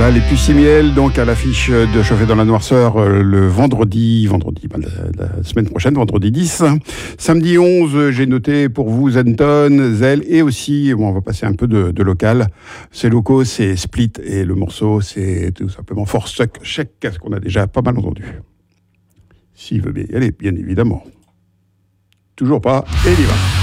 Voilà, les Pucimiel, donc à l'affiche de Chauffer dans la noirceur le vendredi, la semaine prochaine, vendredi 10. Samedi 11, j'ai noté pour vous Zenton, Zell et aussi, on va passer un peu de local. C'est locaux, c'est Split et le morceau, c'est tout simplement Force Check, ce qu'on a déjà pas mal entendu. S'il veut bien y aller, bien évidemment. Toujours pas, et il y va.